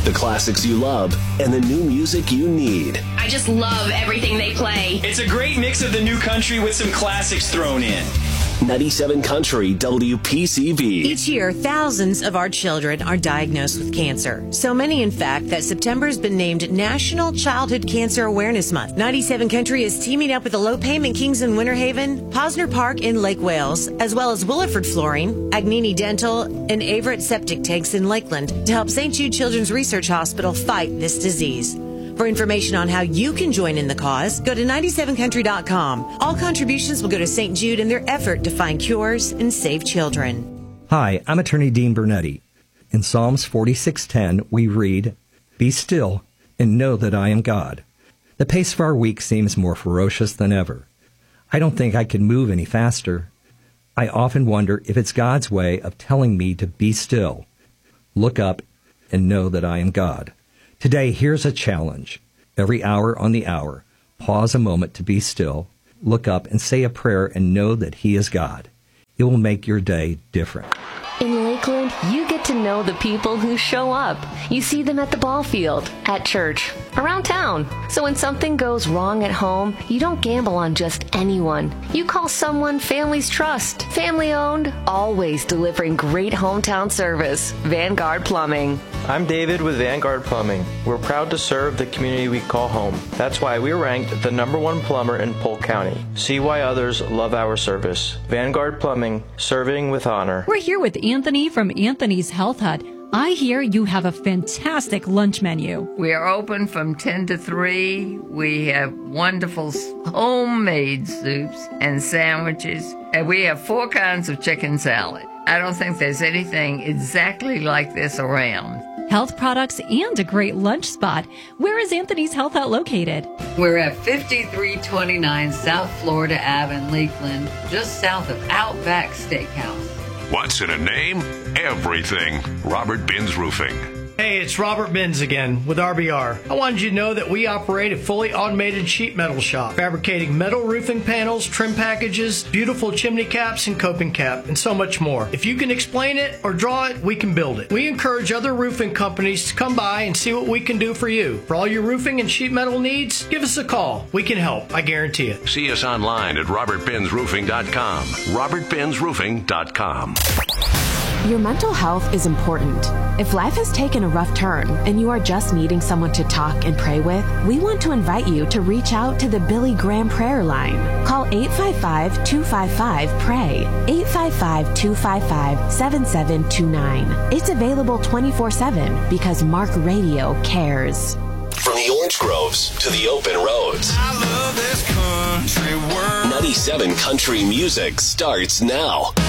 the classics you love, and the new music you need. I just love everything they play. It's a great mix of the new country with some classics thrown in. 97 Country WPCV. Each year, thousands of our children are diagnosed with cancer. So many, in fact, that September's been named National Childhood Cancer Awareness Month. 97 Country is teaming up with the Low Payment Kings in Winter Haven, Posner Park in Lake Wales, as well as Williford Flooring, Agnini Dental, and Averett Septic Tanks in Lakeland to help St. Jude Children's Research Hospital fight this disease. For information on how you can join in the cause, go to 97country.com. All contributions will go to St. Jude in their effort to find cures and save children. Hi, I'm Attorney Dean Bernetti. In Psalms 46:10, we read, "Be still and know that I am God." The pace of our week seems more ferocious than ever. I don't think I can move any faster. I often wonder if it's God's way of telling me to be still, look up, and know that I am God. Today, here's a challenge. Every hour on the hour, pause a moment to be still, look up, and say a prayer and know that He is God. It will make your day different. In Lakeland, you get to know the people who show up. You see them at the ball field, at church, around town. So when something goes wrong at home, you don't gamble on just anyone. You call someone families trust. Family owned, always delivering great hometown service. Vanguard Plumbing. I'm David with Vanguard Plumbing. We're proud to serve the community we call home. That's why we're ranked the #1 plumber in Polk County. See why others love our service. Vanguard Plumbing, serving with honor. We're here with Anthony from Anthony's Health Hut. I hear you have a fantastic lunch menu. We are open from 10 to 3. We have wonderful homemade soups and sandwiches. And we have 4 kinds of chicken salad. I don't think there's anything exactly like this around. Health products and a great lunch spot. Where is Anthony's Health Hut located? We're at 5329 South Florida Ave in Lakeland, just south of Outback Steakhouse. What's in a name? Everything. Robert Binns Roofing. Hey, it's Robert Binns again with RBR. I wanted you to know that we operate a fully automated sheet metal shop, fabricating metal roofing panels, trim packages, beautiful chimney caps and coping cap, and so much more. If you can explain it or draw it, we can build it. We encourage other roofing companies to come by and see what we can do for you. For all your roofing and sheet metal needs, give us a call. We can help, I guarantee it. See us online at robertbinnsroofing.com. robertbinnsroofing.com. Your mental health is important. If life has taken a rough turn and you are just needing someone to talk and pray with, we want to invite you to reach out to the Billy Graham Prayer Line. Call 855-255-PRAY, 855-255-7729. It's available 24/7 because Mark Radio cares. From the orange groves to the open roads, I love this country world. 97 Country music starts now.